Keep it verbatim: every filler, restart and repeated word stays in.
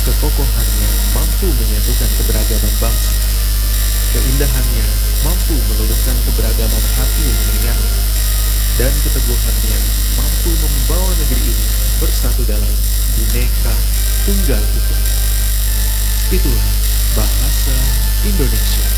Kekokohannya mampu menyatukan keberagaman bangsa. Keindahannya mampu meluluhkan keberagaman hati yang meriangnya. Dan keteguhannya mampu membawa negeri ini bersatu dalam Bhinneka Tunggal Ika. Itulah bahasa Indonesia.